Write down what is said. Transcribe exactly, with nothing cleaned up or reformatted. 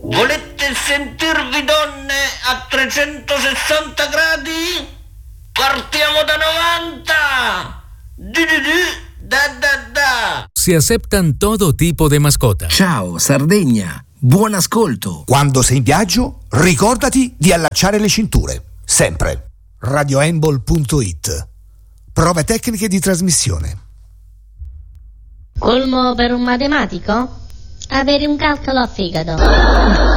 Volete sentirvi donne a trecentosessanta gradi? Partiamo da novanta! Du, du, du, da da da! Se aceptan todo tipo de mascota. Ciao Sardegna, buon ascolto. Quando sei in viaggio, ricordati di allacciare le cinture, sempre. radioembol punto it. Prove tecniche di trasmissione. Colmo per un matematico? Avere un calcolo a fegato.